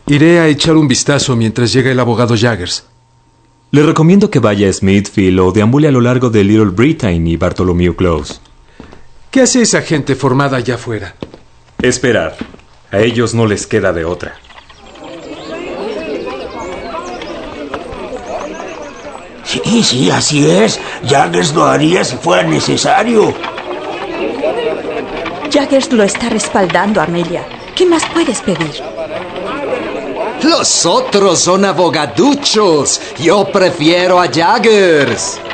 Iré a echar un vistazo mientras llega el abogado Jaggers. Le recomiendo que vaya a Smithfield o deambule a lo largo de Little Britain y Bartholomew Close. ¿Qué hace esa gente formada allá afuera? Esperar. A ellos no les queda de otra. Sí, así es. Jaggers lo haría si fuera necesario. Jaggers lo está respaldando, Amelia. ¿Qué más puedes pedir? Los otros son abogaduchos. Yo prefiero a Jaggers.